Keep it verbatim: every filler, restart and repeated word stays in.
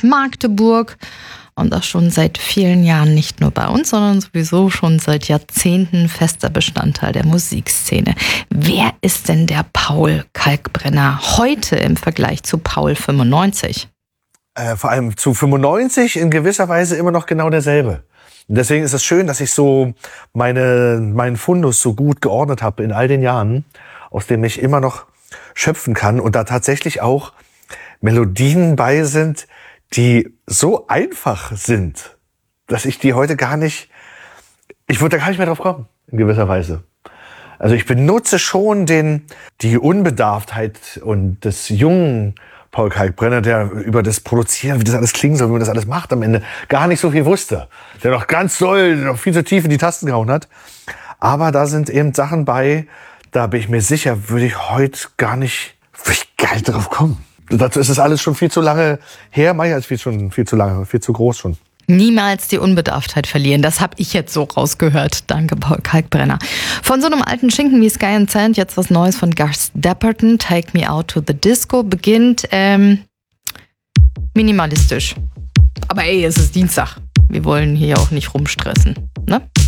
Magdeburg. Und das schon seit vielen Jahren nicht nur bei uns, sondern sowieso schon seit Jahrzehnten fester Bestandteil der Musikszene. Wer ist denn der Paul Kalkbrenner heute im Vergleich zu Paul fünfundneunzig? Äh, vor allem zu fünfundneunzig in gewisser Weise immer noch genau derselbe. Und deswegen ist es schön, dass ich so meine, meinen Fundus so gut geordnet habe in all den Jahren, aus dem ich immer noch schöpfen kann und da tatsächlich auch Melodien bei sind, die so einfach sind, dass ich die heute gar nicht, ich würde da gar nicht mehr drauf kommen, in gewisser Weise. Also ich benutze schon den, die Unbedarftheit und des jungen Paul Kalkbrenner, der über das Produzieren, wie das alles klingen soll, wie man das alles macht, am Ende gar nicht so viel wusste. Der noch ganz doll, noch viel zu tief in die Tasten gehauen hat. Aber da sind eben Sachen bei, da bin ich mir sicher, würde ich heute gar nicht, würde ich gar nicht drauf kommen. Dazu ist es alles schon viel zu lange her, manchmal ist es schon viel zu lange, viel zu groß schon. Niemals die Unbedarftheit verlieren, das habe ich jetzt so rausgehört. Danke, Paul Kalkbrenner. Von so einem alten Schinken wie Sky and Sand jetzt was Neues von Gus Dapperton, Take Me Out to the Disco, beginnt ähm, minimalistisch. Aber ey, es ist Dienstag. Wir wollen hier auch nicht rumstressen, ne?